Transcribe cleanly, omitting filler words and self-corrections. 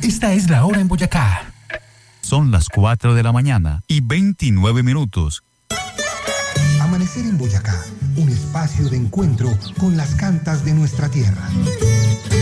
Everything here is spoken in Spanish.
Esta es la hora en Boyacá. Son las 4 de la mañana y 29 minutos. Amanecer en Boyacá, un espacio de encuentro con las cantas de nuestra tierra.